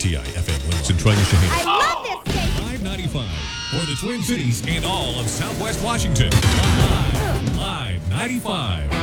WTI FM Livingston, Troy, Shaheen. I love this station. 595 for the Twin Cities and all of Southwest Washington. Live 95.